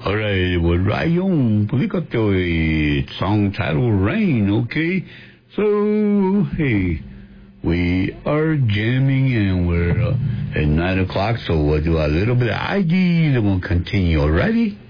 All right, well, Rayon, we got the song titled Rain, okay? So, hey, we are jamming and we're at 9 o'clock, so we'll do a little bit of ID, then we'll continue, alrighty?